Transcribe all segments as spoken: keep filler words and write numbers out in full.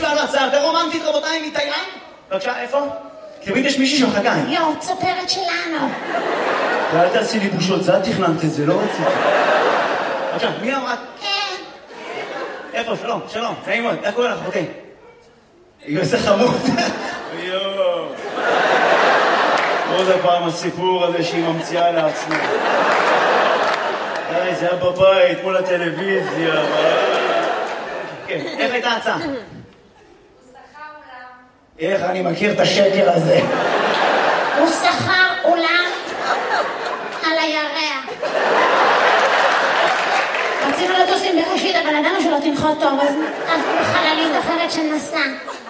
לנו הצעה יותר רומנטית, רבותיי, מתאילנד? בבקשה, איפה? תמיד יש מישהי שמחכה. יו, צופרת שלנו. ואל תעשי לי בושות, זה את תכננת את זה, לא רציתי. בבקשה, מי אמרה? כן. איפה? שלום, שלום, נעים מאוד, איך קוראים לך? אוקיי. היא עושה חמוד. יואו. עוד הפעם הסיפור הזה שהיא ממציאה לעצמה. די, זה היה בבית, מול הטלוויזיה. כן, איך הייתה ההצעה? הוא שכר אולם. איך אני מכיר את השקר הזה? הוא שכר אולם על הירח. רצינו לטוס עם בראשית, אבל ידענו שלא תנחות טוב, אז בחללית אחרת שנסע.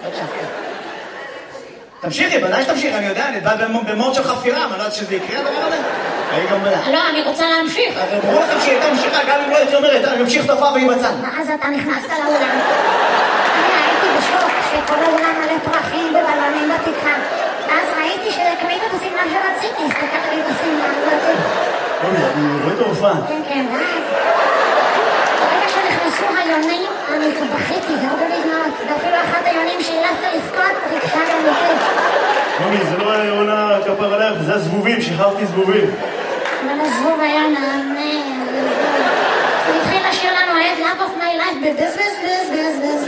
תמשיכי, בוודאי שתמשיך, אני יודע, אני בא במוד של חפירה, אני לא יודעת שזה יקרה הדבר הזה. אני גם בדעה. לא, אני רוצה להמשיך. אבל ברור לכם שהיא הייתה ממשיכה, גם אם לא הייתי אומרת, אני ממשיך את ההופעה והיא בצד. ואז אתה נכנסת לאולם. אני הייתי בשוק שכל האולם מלא פרחים ובלונים בתקרה. אז ראיתי שקנית את השמלה שרציתי, הסתכלתי לי את השמלה הזאת. אני רואה את ההופעה. כן, כן, ואז. ברגע שנכנסו היונים, אני בכיתי, ירדו לי דמעות. ואפילו אחת היונים שהילפת לבכות, ריגשה גם אותי. מומי, זה לא היה עונה כפר עליך, זה הזבובים, שחררתי זבובים. אבל הזבוב היה נענה. הוא התחיל לשיר לנו את Love of my life בבזבז בזבז בזבז